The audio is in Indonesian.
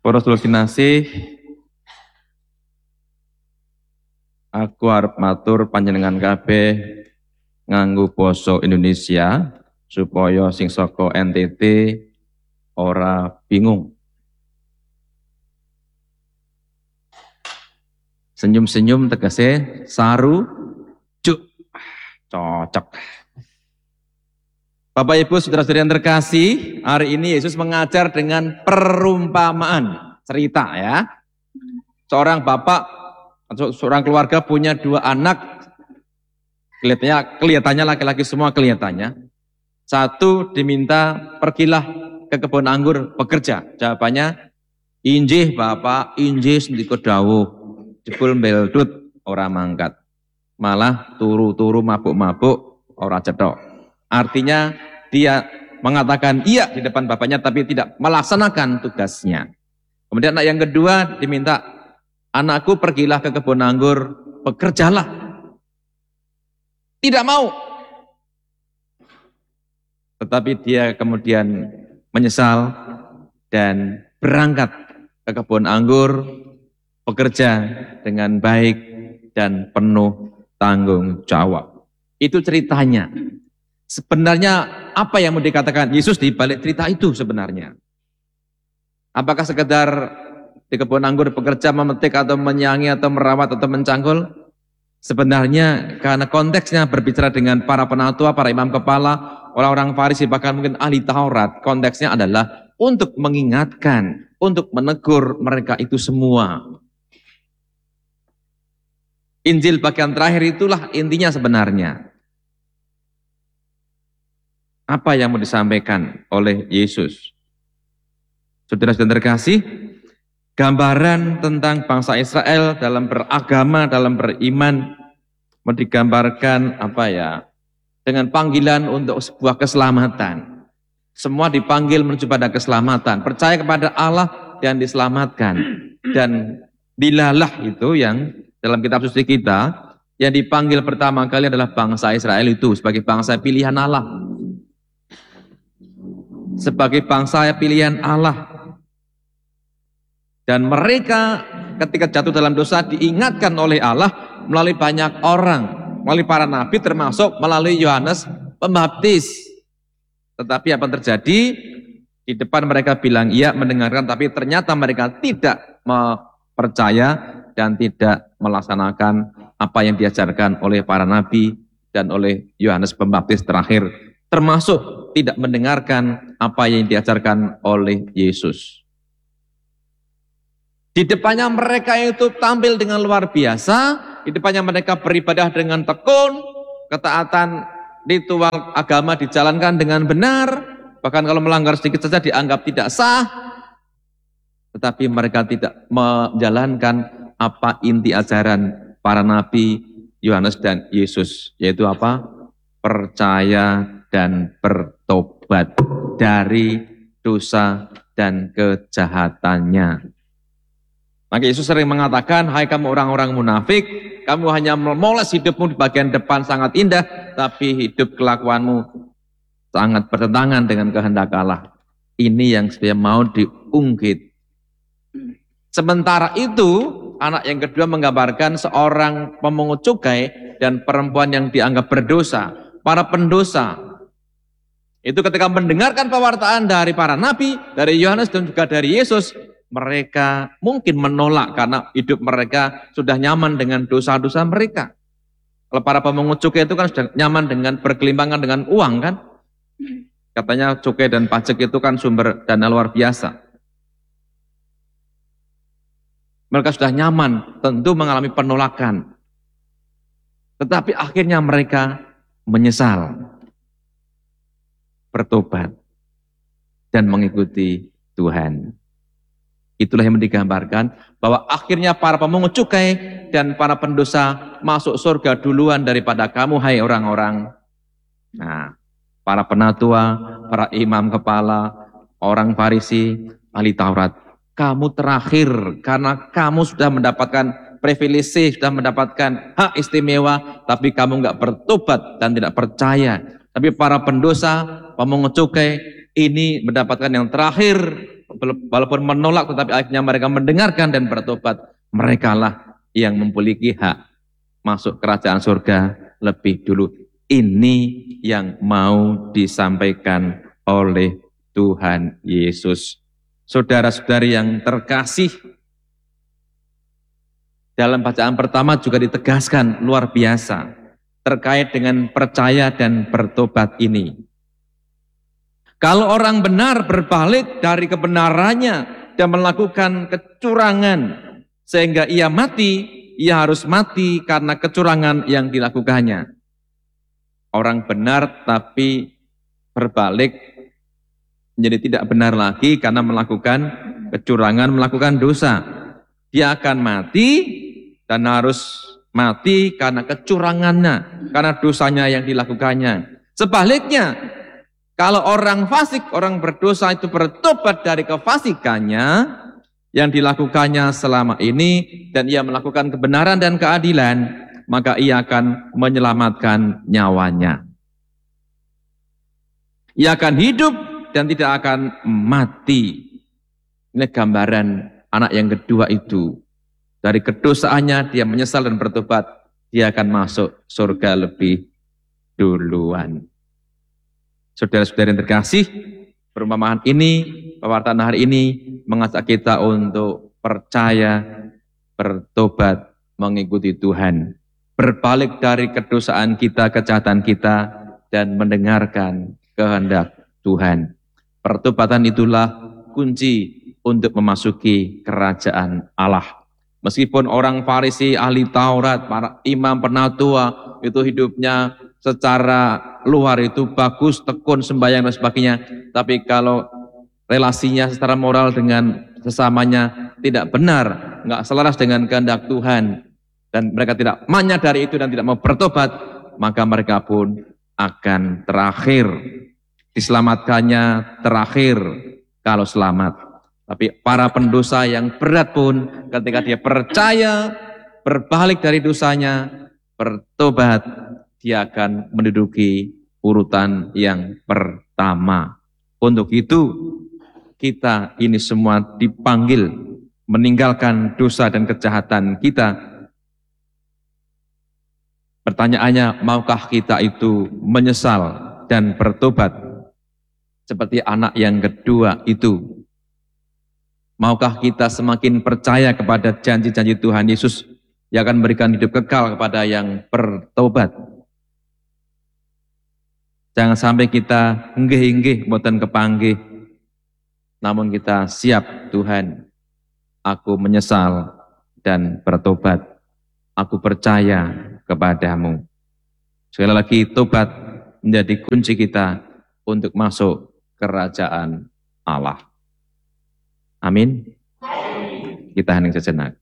Para sedulur kinasih, aku arep matur panjenengan kabeh nganggo basa Indonesia supaya sing saka NTT ora bingung. Senyum-senyum tegese saru juk cocok. Bapak Ibu saudara-saudari yang terkasih, hari ini Yesus mengajar dengan perumpamaan, cerita ya. Seorang bapak atau seorang keluarga punya dua anak, kelihatannya laki-laki semua kelihatannya. Satu diminta pergilah ke kebun anggur bekerja. Jawabannya, injih bapak, injih sendiko dawuh, jebul mbeldut ora mangkat. Malah turu-turu mabuk-mabuk ora cetok. Artinya dia mengatakan iya di depan bapaknya tapi tidak melaksanakan tugasnya. Kemudian anak yang kedua diminta, anakku pergilah ke kebun anggur, bekerjalah. Tidak mau. Tetapi dia kemudian menyesal dan berangkat ke kebun anggur, bekerja dengan baik dan penuh tanggung jawab. Itu ceritanya. Sebenarnya apa yang mau dikatakan Yesus di balik cerita itu sebenarnya? Apakah sekedar di kebun anggur bekerja, memetik atau menyangi atau merawat atau mencangkul? Sebenarnya karena konteksnya berbicara dengan para penatua, para imam kepala, orang-orang Farisi, bahkan mungkin ahli Taurat. Konteksnya adalah untuk mengingatkan, untuk menegur mereka itu semua. Injil bagian terakhir itulah intinya sebenarnya. Apa yang mau disampaikan oleh Yesus? Saudara-saudara terkasih, gambaran tentang bangsa Israel dalam beragama, dalam beriman, mau digambarkan dengan panggilan untuk sebuah keselamatan. Semua dipanggil menuju pada keselamatan, percaya kepada Allah dan diselamatkan. Dan dilalah itu yang dalam kitab suci kita, yang dipanggil pertama kali adalah bangsa Israel itu sebagai bangsa pilihan Allah. Sebagai bangsa pilihan Allah. Dan mereka ketika jatuh dalam dosa diingatkan oleh Allah melalui banyak orang, melalui para nabi termasuk melalui Yohanes Pembaptis. Tetapi apa terjadi? Di depan mereka bilang iya, mendengarkan, tapi ternyata mereka tidak percaya dan tidak melaksanakan apa yang diajarkan oleh para nabi dan oleh Yohanes Pembaptis terakhir, termasuk tidak mendengarkan apa yang diajarkan oleh Yesus. Di depannya mereka itu tampil dengan luar biasa, di depannya mereka beribadah dengan tekun, ketaatan ritual agama dijalankan dengan benar, bahkan kalau melanggar sedikit saja dianggap tidak sah, tetapi mereka tidak menjalankan apa inti ajaran para nabi, Yohanes dan Yesus, yaitu apa? Percaya dan bertobat dari dosa dan kejahatannya. Maka Yesus sering mengatakan, hai kamu orang-orang munafik, kamu hanya memoles hidupmu di bagian depan sangat indah, tapi hidup kelakuanmu sangat bertentangan dengan kehendak Allah. Ini yang saya mau diungkit. Sementara itu, anak yang kedua menggambarkan seorang pemungut cukai dan perempuan yang dianggap berdosa. Para pendosa itu ketika mendengarkan pewartaan dari para nabi, dari Yohanes dan juga dari Yesus, mereka mungkin menolak karena hidup mereka sudah nyaman dengan dosa-dosa mereka. Kalau para pemungut cukai itu kan sudah nyaman dengan bergelimpangan dengan uang kan. Katanya cukai dan pajak itu kan sumber dana luar biasa. Mereka sudah nyaman, tentu mengalami penolakan. Tetapi akhirnya mereka menyesal, bertobat, dan mengikuti Tuhan. Itulah yang digambarkan bahwa akhirnya para pemungut cukai dan para pendosa masuk surga duluan daripada kamu, hai orang-orang. Nah, para penatua, para imam kepala, orang Farisi, ahli Taurat, kamu terakhir karena kamu sudah mendapatkan privilege, sudah mendapatkan hak istimewa, tapi kamu nggak bertobat dan tidak percaya. Tapi para pendosa, pemungut cukai, ini mendapatkan yang terakhir, walaupun menolak tetapi akhirnya mereka mendengarkan dan bertobat, merekalah yang memiliki hak masuk kerajaan surga lebih dulu. Ini yang mau disampaikan oleh Tuhan Yesus. Saudara-saudari yang terkasih, dalam bacaan pertama juga ditegaskan luar biasa terkait dengan percaya dan bertobat ini. Kalau orang benar berbalik dari kebenarannya dan melakukan kecurangan sehingga ia mati, ia harus mati karena kecurangan yang dilakukannya. Orang benar tapi berbalik menjadi tidak benar lagi karena melakukan kecurangan, melakukan dosa. Dia akan mati dan harus mati karena kecurangannya, karena dosanya yang dilakukannya. Sebaliknya, kalau orang fasik, orang berdosa itu bertobat dari kefasikannya yang dilakukannya selama ini dan ia melakukan kebenaran dan keadilan, maka ia akan menyelamatkan nyawanya. Ia akan hidup dan tidak akan mati. Ini gambaran anak yang kedua itu. Dari kedosaannya dia menyesal dan bertobat, dia akan masuk surga lebih duluan. Saudara-saudara yang terkasih, perumpamaan ini, pewartaan hari ini mengajak kita untuk percaya, bertobat, mengikuti Tuhan. Berbalik dari kedosaan kita, kejahatan kita, dan mendengarkan kehendak Tuhan. Pertobatan itulah kunci untuk memasuki kerajaan Allah. Meskipun orang Farisi, ahli Taurat, para imam penatua itu hidupnya secara luar itu bagus, tekun, sembahyang dan sebagainya, tapi kalau relasinya secara moral dengan sesamanya tidak benar, nggak selaras dengan kehendak Tuhan, dan mereka tidak menyadari itu dan tidak mau bertobat, maka mereka pun akan terakhir. Diselamatkannya terakhir kalau selamat. Tapi para pendosa yang berat pun ketika dia percaya, berbalik dari dosanya, bertobat, dia akan menduduki urutan yang pertama. Untuk itu kita ini semua dipanggil meninggalkan dosa dan kejahatan kita. Pertanyaannya, maukah kita itu menyesal dan bertobat seperti anak yang kedua itu? Maukah kita semakin percaya kepada janji-janji Tuhan Yesus yang akan memberikan hidup kekal kepada yang bertobat? Jangan sampai kita enggih-enggih boten kepanggih, namun kita siap, Tuhan, aku menyesal dan bertobat, aku percaya kepadamu. Sekali lagi, tobat menjadi kunci kita untuk masuk kerajaan Allah. Amin. Kita hening sejenak.